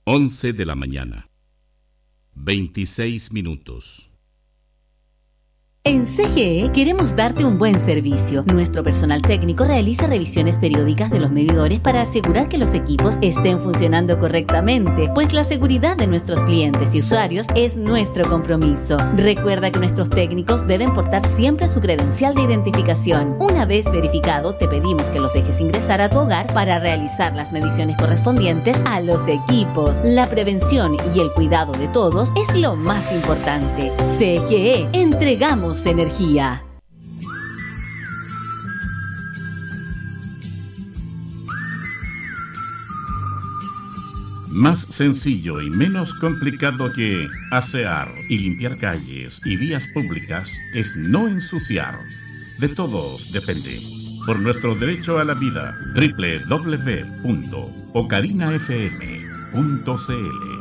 11 de la mañana. 26 minutos. En CGE queremos darte un buen servicio. Nuestro personal técnico realiza revisiones periódicas de los medidores para asegurar que los equipos estén funcionando correctamente, pues la seguridad de nuestros clientes y usuarios es nuestro compromiso. Recuerda que nuestros técnicos deben portar siempre su credencial de identificación. Una vez verificado, te pedimos que los dejes ingresar a tu hogar para realizar las mediciones correspondientes a los equipos. La prevención y el cuidado de todos es lo más importante. CGE, entregamos energía. Más sencillo y menos complicado que asear y limpiar calles y vías públicas es no ensuciar. De todos depende. Por nuestro derecho a la vida, www.ocarinafm.cl